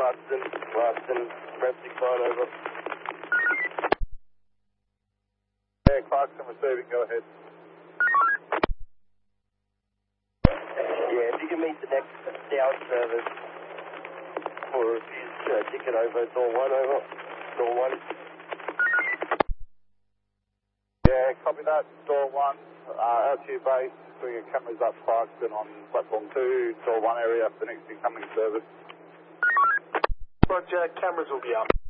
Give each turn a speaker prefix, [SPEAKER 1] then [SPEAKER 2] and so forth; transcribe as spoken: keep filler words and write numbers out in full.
[SPEAKER 1] Clarkson, Clarkson, prep decline over.
[SPEAKER 2] Yeah, Clarkson receiving, go ahead.
[SPEAKER 1] Yeah, if you can meet the next down service for refuse uh, ticket over, door one over, door one.
[SPEAKER 2] Yeah, copy that, door one, uh, L T U base, bring your cameras up Clarkson on platform two, door one area for the next incoming service.
[SPEAKER 3] Roger, cameras will be up.